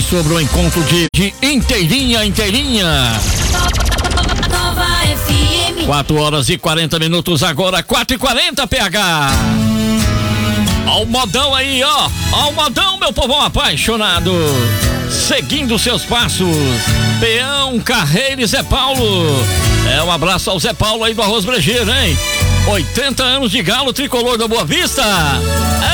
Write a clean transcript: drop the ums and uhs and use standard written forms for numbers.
sobre o encontro de inteirinha. 4h40 agora, 4h40, PH. Ó o modão aí, ó o modão, meu povão apaixonado, seguindo seus passos, Peão, Carreiro e Zé Paulo. Um abraço ao Zé Paulo aí do Arroz Brejeiro, hein? 80 anos de galo tricolor da Boa Vista.